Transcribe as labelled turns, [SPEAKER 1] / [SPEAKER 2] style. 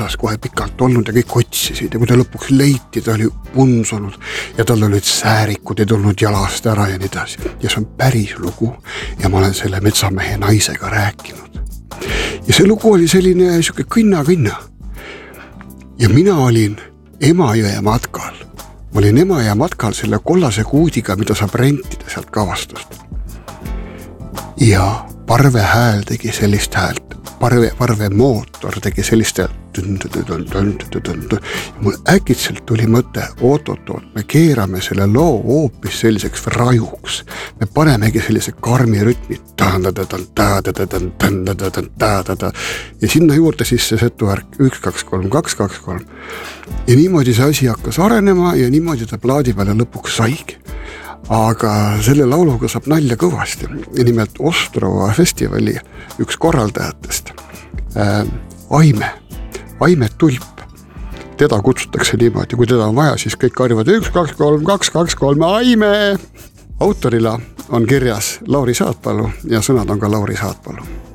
[SPEAKER 1] metsas kohe pikalt olnud ja kõik otsisid ja kui ta lõpuks leiti, ta oli punsunud ja tal olid säärikud ei tulnud jalast ära ja nii edasi. Ja see on päris lugu ja ma olen selle metsamehe naisega rääkinud. Ja see lugu oli selline siuke kõnna. Ja mina olin Emajõe matkal. Ma olin Emajõe matkal selle kollase kuudiga, mida saab rentida sealt kavastust. Ja parve hääl tegi sellist häält. Parve mootor tegi sellist häält. Mul äkitselt tuli mõte, oot, me keerame selle loo hoopis selliseks rajuks. Me panemegi sellise karmi rütmi. Ja sinna juurde siis see setuvärk 1, 2, 3, 2, 2, 3. Ja niimoodi see asi hakkas arenema ja niimoodi ta plaadi peale lõpuks saigi. Aga selle lauluga saab nalja kõvasti. Ja nimelt Ostrova festivali üks korraldajatest, Aime Tulp. Teda kutsutakse niimoodi, kui teda on vaja, siis kõik karjuvad 1, 2, 3, 2, 2, 3, Aime! Autorila on kirjas Lauri Saatpalu ja sõnad on ka Lauri Saatpalu.